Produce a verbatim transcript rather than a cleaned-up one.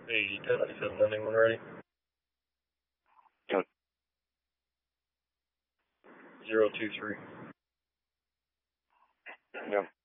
eighty, ten ninety-seven, anyone ready? Code. zero two three. Yep.